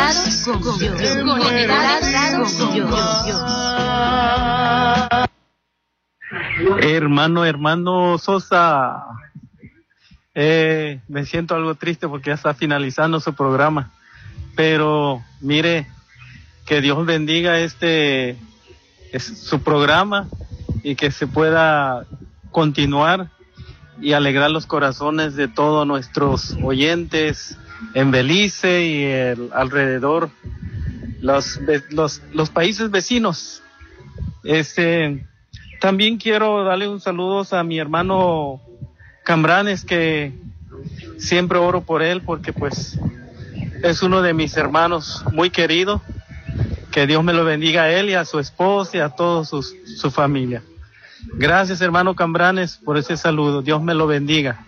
Conectados con Dios. Conectados con Dios. Hermano Sosa, me siento algo triste porque ya está finalizando su programa, pero mire, que Dios bendiga su programa y que se pueda continuar y alegrar los corazones de todos nuestros oyentes en Belice y alrededor, los países vecinos. También quiero darle un saludo a mi hermano Cambranes, que siempre oro por él porque pues es uno de mis hermanos muy querido. Que Dios me lo bendiga a él y a su esposa y a toda su familia. Gracias, hermano Cambranes, por ese saludo. Dios me lo bendiga.